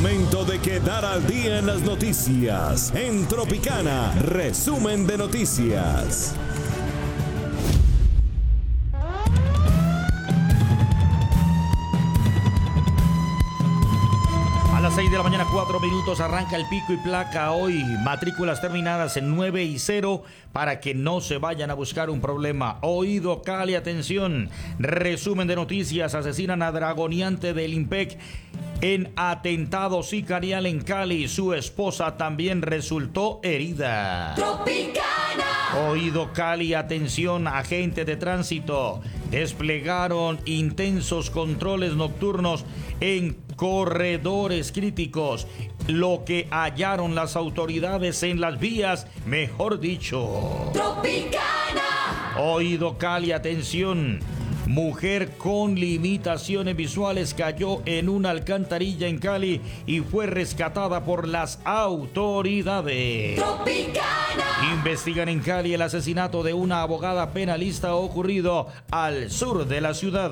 Momento de quedar al día en las noticias. En Tropicana, resumen de noticias. A las 6 de la mañana, 4 minutos, arranca el pico y placa hoy. Matrículas terminadas en 9 y 0 para que no se vayan a buscar un problema. Oído, Cali, atención. Resumen de noticias. Asesinan a dragoneante del IMPEC en atentado sicarial en Cali. Su esposa también resultó herida. Tropicana. Oído, Cali, atención. Agentes de tránsito desplegaron intensos controles nocturnos en corredores críticos. Lo que hallaron las autoridades en las vías, mejor dicho. Tropicana. Oído, Cali, atención. Mujer con limitaciones visuales cayó en una alcantarilla en Cali y fue rescatada por las autoridades. Tropicana. Investigan en Cali el asesinato de una abogada penalista ocurrido al sur de la ciudad.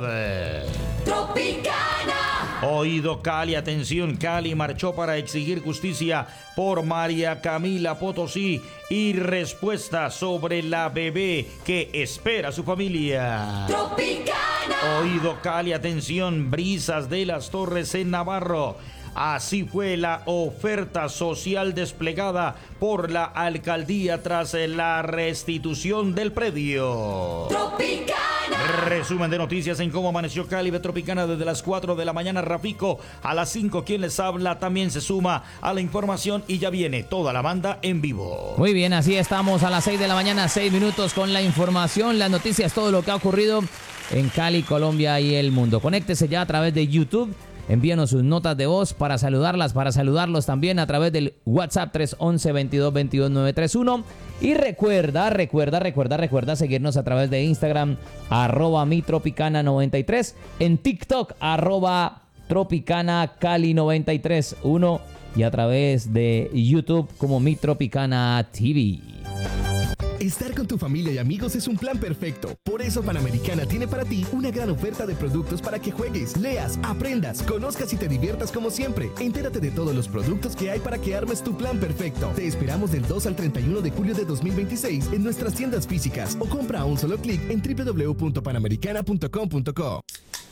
Tropicana. Oído, Cali, atención. Cali marchó para exigir justicia por María Camila Potosí y respuesta sobre la bebé que espera su familia. Tropicana. Oído, Cali, atención. Brisas de las Torres en Navarro. Así fue la oferta social desplegada por la alcaldía tras la restitución del predio. Tropicana. Resumen de noticias en cómo amaneció Cali de Tropicana desde las 4 de la mañana. Rafico, a las 5 quien les habla también se suma a la información y ya viene toda la banda en vivo. Muy bien, así estamos a las 6 de la mañana, 6 minutos con la información, las noticias, todo lo que ha ocurrido en Cali, Colombia y el mundo. Conéctese ya a través de YouTube. Envíanos sus notas de voz para saludarlos también a través del WhatsApp 311-2222-931. Y recuerda seguirnos a través de Instagram, @mitropicana93, en TikTok, @tropicanacali93, y a través de YouTube como Mi Tropicana TV. Estar con tu familia y amigos es un plan perfecto. Por eso Panamericana tiene para ti una gran oferta de productos para que juegues, leas, aprendas, conozcas y te diviertas como siempre. Entérate de todos los productos que hay para que armes tu plan perfecto. Te esperamos del 2 al 31 de julio de 2026 en nuestras tiendas físicas o compra a un solo clic en www.panamericana.com.co.